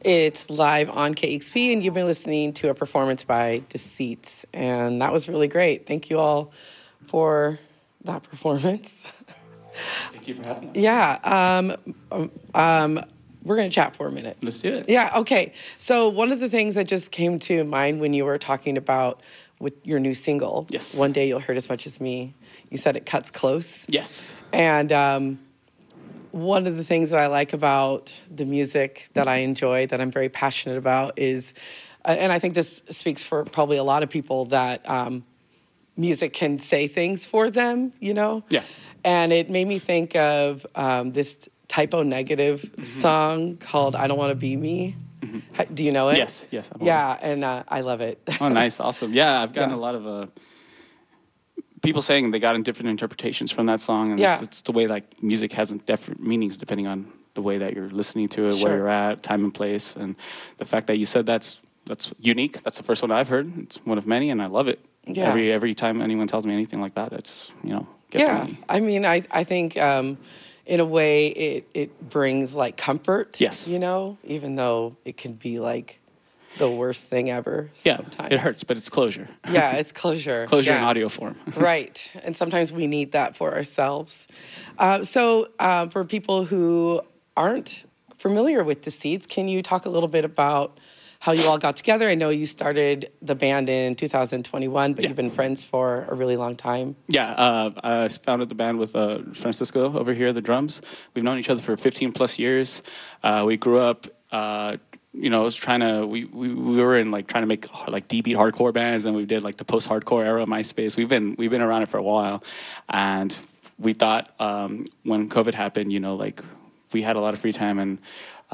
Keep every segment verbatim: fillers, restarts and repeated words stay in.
It's live on K X P, and you've been listening to a performance by Deceits, and that was really great. Thank you all for that performance. Thank you for having us. Yeah. Um, um, we're going to chat for a minute. Let's do it. Yeah, okay. So one of the things that just came to mind when you were talking about with your new single, yes. One Day You'll Hurt As Much As Me, you said it cuts close. Yes. And um, one of the things that I like about the music that I enjoy, that I'm very passionate about is, uh, and I think this speaks for probably a lot of people, that um, music can say things for them, you know? Yeah. And it made me think of um, this Typo Negative mm-hmm. song called I Don't Want to Be Me. Mm-hmm. Do you know it? Yes, yes. I yeah, it. and uh, I love it. Oh, nice, awesome. Yeah, I've gotten yeah. a lot of uh, people saying they got different interpretations from that song. And yeah. it's, it's the way like music has different meanings depending on the way that you're listening to it, sure. where you're at, time and place. And the fact that you said that's that's unique. That's the first one I've heard. It's one of many, and I love it. Yeah. Every every time anyone tells me anything like that, it just, you know, gets yeah. me. I mean, I, I think um, in a way it, it brings like comfort. Yes. You know, even though it can be like the worst thing ever sometimes. Yeah, it hurts, but it's closure. Yeah, it's closure. Closure yeah. in audio form. Right. And sometimes we need that for ourselves. Uh, so uh, for people who aren't familiar with Deceits, can you talk a little bit about how you all got together? I know you started the band in two thousand twenty-one, but yeah. you've been friends for a really long time. Yeah, uh, I founded the band with uh, Francisco over here, the drums. We've known each other for fifteen plus years. Uh, we grew up, uh, you know, was trying to, we, we, we were in like trying to make like D-beat hardcore bands, and we did like the post-hardcore era of MySpace. We've been, we've been around it for a while. And we thought um, when COVID happened, you know, like we had a lot of free time, and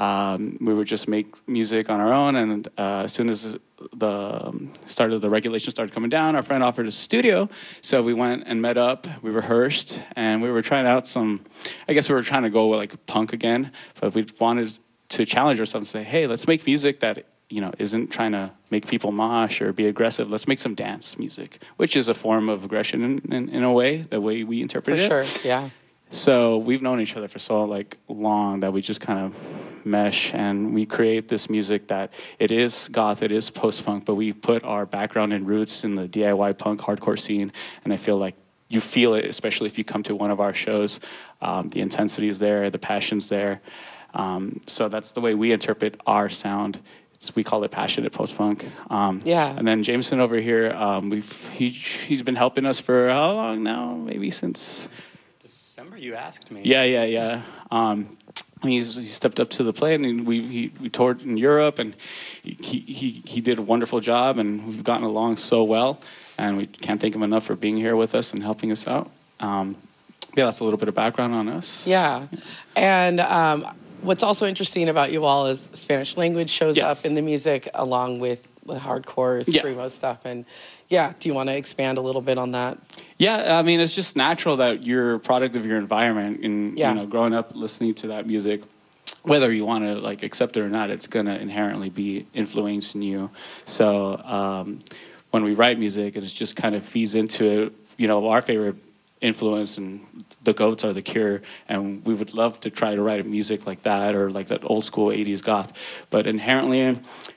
Um, we would just make music on our own, and uh, as soon as the um, start of the regulations started coming down, our friend offered us a studio, so we went and met up, we rehearsed, and we were trying out some, I guess we were trying to go like punk again, but we wanted to challenge ourselves and say, hey, let's make music that, you know, isn't trying to make people mosh or be aggressive. Let's make some dance music, which is a form of aggression in, in, in a way, the way we interpret For it. For sure, yeah. So we've known each other for so like long that we just kind of mesh, and we create this music that it is goth, it is post-punk, but we put our background and roots in the D I Y punk hardcore scene, and I feel like you feel it, especially if you come to one of our shows. Um, the intensity is there, the passion's there. Um, so that's the way we interpret our sound. It's, we call it passionate post-punk. Um, yeah. And then Jameson over here, um, we've he, he's been helping us for how long now? Maybe since December, you asked me. Yeah, yeah, yeah. Um, he's he stepped up to the plate, and we he, we toured in Europe, and he, he he did a wonderful job, and we've gotten along so well, and we can't thank him enough for being here with us and helping us out. Um, yeah, that's a little bit of background on us. Yeah, and um, what's also interesting about you all is Spanish language shows yes. up in the music along with the hardcore screamo yeah. stuff, and yeah, do you want to expand a little bit on that? Yeah, I mean, it's just natural that you're a product of your environment, and yeah. you know, growing up listening to that music, whether you want to like accept it or not, it's gonna inherently be influencing you. So um, when we write music, it just kind of feeds into it. You know, our favorite influence and the Goats are The Cure, and we would love to try to write music like that, or like that old school eighties goth, but inherently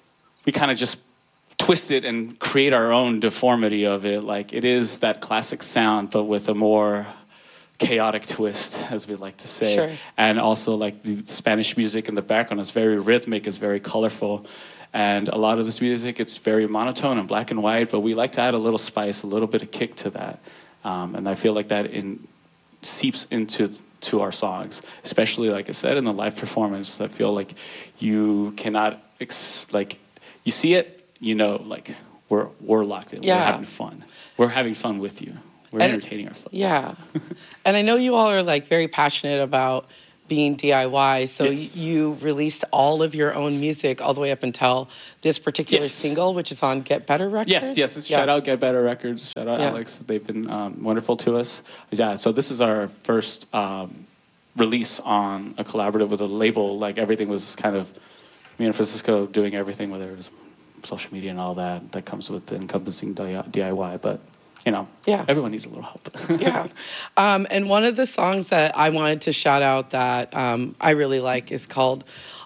we kind of just twist it and create our own deformity of it. Like it is that classic sound, but with a more chaotic twist, as we like to say. Sure. And also like the Spanish music in the background is very rhythmic, it's very colorful. And a lot of this music, it's very monotone and black and white, but we like to add a little spice, a little bit of kick to that. Um, and I feel like that in, seeps into to our songs, especially, like I said, in the live performance. I feel like you cannot, ex- like, you see it, you know, like, we're we're locked in. Yeah. We're having fun. We're having fun with you. We're and, entertaining ourselves. Yeah. And I know you all are, like, very passionate about being D I Y, so yes. y- you released all of your own music all the way up until this particular yes. single, which is on Get Better Records? Yes, yes. Yeah. Shout out Get Better Records. Shout out yeah. Alex. They've been um, wonderful to us. Yeah, so this is our first um, release on a collaborative with a label. Like, everything was kind of me and Francisco doing everything, whether it was social media and all that that comes with encompassing D I Y, but you know, yeah. everyone needs a little help. yeah. Um, and one of the songs that I wanted to shout out that um, I really like is called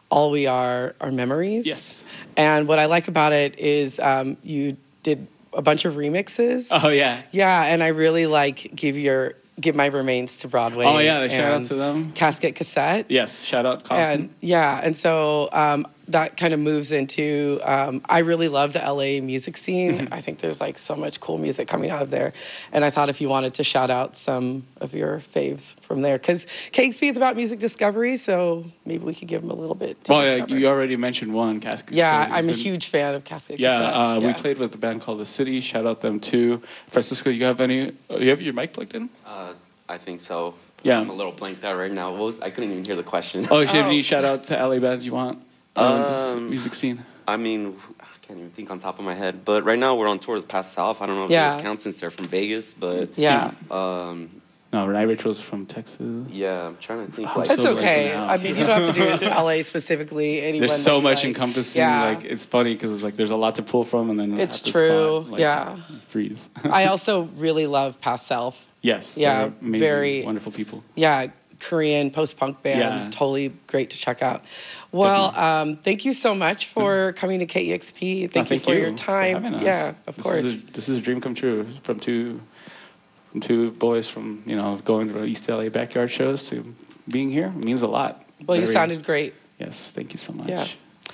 All We Are Are Memories. Yes. And what I like about it is um, you did a bunch of remixes. Oh, yeah. Yeah, and I really like Give Your Give My Remains to Broadway. Oh, yeah, shout out to them. Casket Cassette. Yes, shout out Carlson. And yeah, and so um, that kind of moves into, um, I really love the L A music scene. I think there's like so much cool music coming out of there. And I thought if you wanted to shout out some of your faves from there, because K X P is about music discovery, so maybe we could give them a little bit to Well, discover. yeah, you already mentioned one, Casket Yeah, Cassette. I'm It's a been- huge fan of Casket Yeah, Cassette. uh, yeah. we played with a band called The City. Shout out them too. Francisco, you have any, uh, you have your mic plugged in? Uh, I think so. Yeah. I'm a little blanked out right now. What was, I couldn't even hear the question. Oh, if you have Oh. any shout out to L A bands you want? Uh, this Um, music scene. I mean, I can't even think on top of my head. But right now we're on tour with Past South. I don't know if Yeah. it counts since they're from Vegas, but Yeah. um, No, Night Ritual's from Texas. yeah, I'm trying to think. Oh, Like, It's so okay. blanking out. I mean, you don't have to do it in L A specifically. Anyone There's that so you much like. encompassing. Yeah. Like it's funny because it's like there's a lot to pull from, and then It's at the true, spot, like, yeah. you freeze. I also really love Past Self. yes. Yeah, they're amazing, very- wonderful people. Yeah, Korean post-punk band. Yeah. Totally great to check out. Well, um, thank you so much for coming to K E X P. Thank, No, you for your for time. having us. Yeah, of this course. Is a, this is a dream come true from two from two boys from you know going to East L A backyard shows to being here. It means a lot. Well, you Very- sounded great. Yes, thank you so much. Yeah.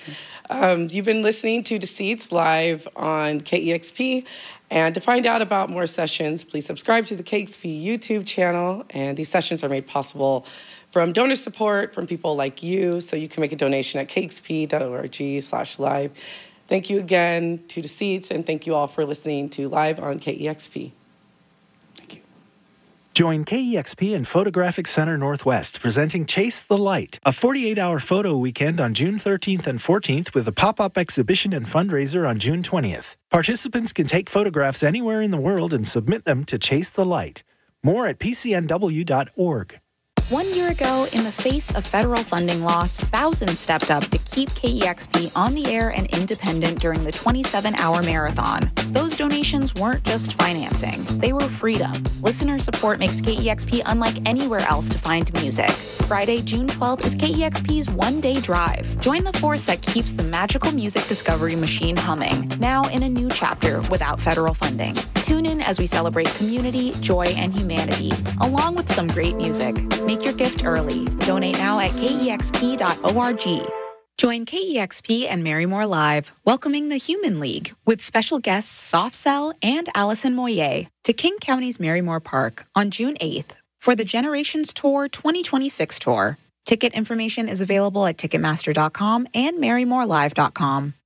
Um, you've been listening to Deceits live on K E X P. And to find out about more sessions, please subscribe to the K X P YouTube channel. And these sessions are made possible from donor support from people like you. So you can make a donation at kxp.org slash live. Thank you again to Deceits, and thank you all for listening to Live on K E X P. Thank you. Join K E X P and Photographic Center Northwest presenting Chase the Light, a forty-eight hour photo weekend on June thirteenth and fourteenth with a pop-up exhibition and fundraiser on June twentieth. Participants can take photographs anywhere in the world and submit them to Chase the Light. More at p c n w dot org. One year ago, in the face of federal funding loss, thousands stepped up to keep K E X P on the air and independent during the twenty-seven hour marathon. Those donations weren't just financing, they were freedom. Listener support makes K E X P unlike anywhere else to find music. Friday, June twelfth is K E X P's one-day drive. Join the force that keeps the magical music discovery machine humming, now in a new chapter without federal funding. Tune in as we celebrate community, joy, and humanity, along with some great music. Make your gift early. Donate now at k e x p dot org. Join K E X P and Marymore Live, welcoming the Human League, with special guests Soft Cell and Allison Moyer to King County's Marymore Park on June eighth for the Generations Tour twenty twenty-six tour. Ticket information is available at ticketmaster dot com and marymore live dot com.